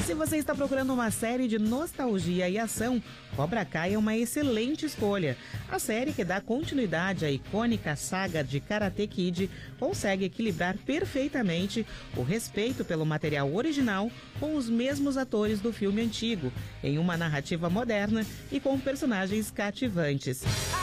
Se você está procurando uma série de nostalgia e ação, Cobra Kai é uma excelente escolha. A série, que dá continuidade à icônica saga de Karate Kid, consegue equilibrar perfeitamente o respeito pelo material original com os mesmos atores do filme antigo, em uma narrativa moderna e com personagens cativantes.